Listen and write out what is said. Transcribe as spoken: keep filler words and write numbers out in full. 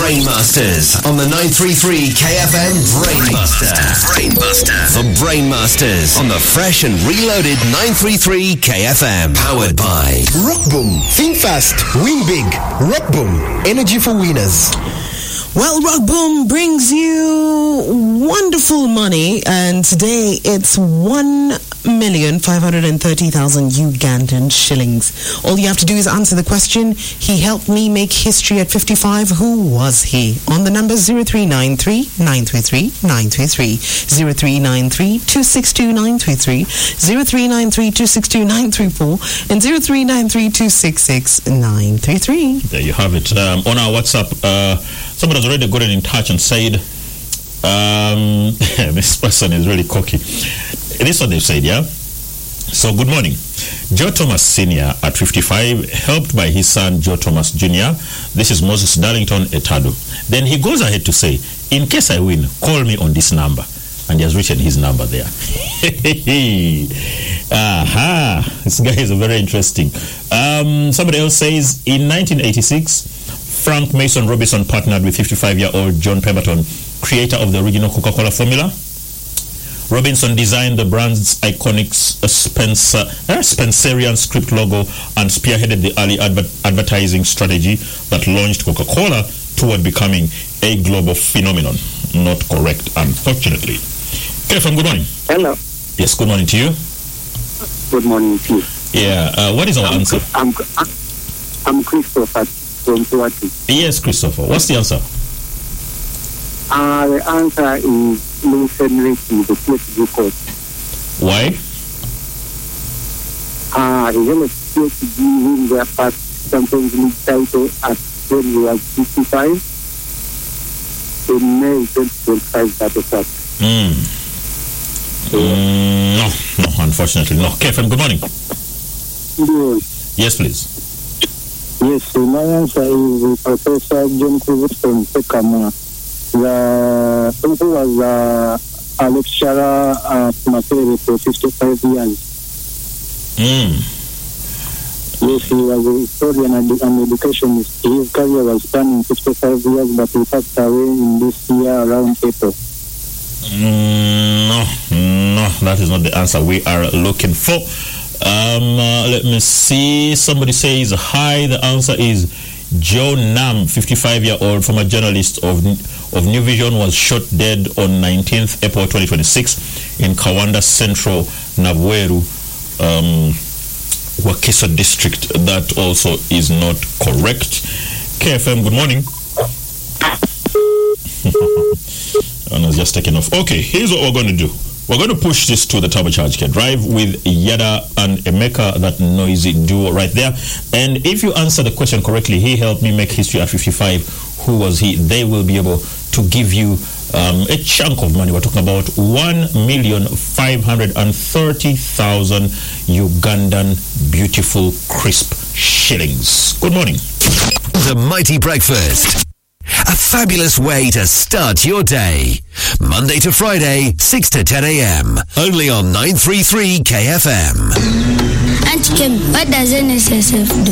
Brainmasters on the nine three three K F M Brainbuster. Brainbuster. The Brainmasters on the fresh and reloaded nine three three K F M. Powered by Rockboom. Think fast, win big. Rockboom. Energy for winners. Well, Rockboom brings you wonderful money, and today it's one million five hundred thirty thousand Ugandan shillings. All you have to do is answer the question, he helped me make history at fifty-five, who was he? On the number zero three nine three nine three three nine three three, zero three nine three two six two nine three three, zero three nine three two six two nine three four, and zero three nine three two six six nine three three. There you have it. Um, on our WhatsApp, uh, somebody has already gotten in touch and said, um, this person is really cocky. This is what they've said, yeah? So, good morning. Joe Thomas Senior at fifty-five, helped by his son Joe Thomas Junior This is Moses Darlington Etado. Then he goes ahead to say, in case I win, call me on this number. And he has written his number there. Aha! This guy is very interesting. Um, somebody else says, in nineteen eighty-six, Frank Mason Robinson partnered with fifty-five-year-old John Pemberton, creator of the original Coca-Cola formula. Robinson designed the brand's iconic Spencer, uh, Spencerian script logo and spearheaded the early adver- advertising strategy that launched Coca-Cola toward becoming a global phenomenon. Not correct, unfortunately. Kefam, good morning. Hello. Yes, good morning to you. Good morning to you. Yeah, uh, what is our I'm, answer? I'm, I'm Christopher from Tuati. Yes, Christopher. What's the answer? Uh, the answer is Millicent Ricky, the P H D course. Why? Uh, he won a P H D in their first Champions League title at when he was fifty-five. In May twenty twenty-five, that was that. Mm. Mm, no, no, unfortunately, no. Kefam, good morning. Yes. Yes, please. Yes, so my answer is Professor John Kuzis from Pekama. The who was uh, a lecturer at Makerere for fifty-five years. Mm. Yes, he was a historian and an educationist. His career was spanning fifty-five years, but he passed away in this year around April. Mm, no, no, that is not the answer we are looking for. Um, uh, let me see. Somebody says, hi, the answer is Joe Nam, fifty-five-year-old former journalist of of New Vision, was shot dead on nineteenth April twenty twenty-six in Kawanda Central, Nabweru, um, Wakiso district. That also is not correct. K F M, good morning. And it's just taken off. Okay, here's what we're going to do. We're going to push this to the turbocharged K drive with Yada and Emeka, that noisy duo right there. And if you answer the question correctly, he helped me make history at fifty-five. Who was he? They will be able to give you um, a chunk of money. We're talking about one million five hundred thirty thousand Ugandan beautiful crisp shillings. Good morning. The Mighty Breakfast. A fabulous way to start your day. Monday to Friday, six to ten a.m. Only on nine three three K F M. Auntie Kim, what does N S S F do?